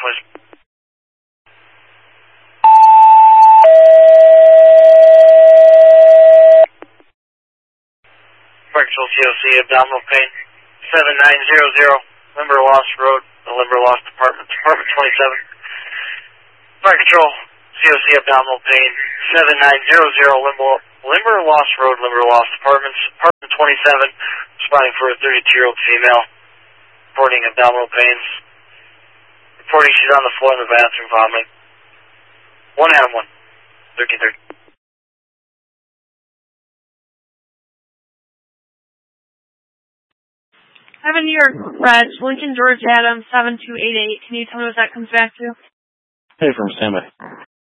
please. Fire Control COC, abdominal pain, 7900, Limber Lost Road, the Limber Lost Department, Department 27. Fire Control COC, abdominal pain, 7900, Limber Lost Road, Limber Lost Apartments, Apartment 27, responding for a 32-year-old female, reporting abdominal pains, reporting she's on the floor in the bathroom vomiting. 1 Adam 1, 1330. I have a New York Reg, Lincoln George Adams 7288. Can you tell me what that comes back to? Hey, from standby.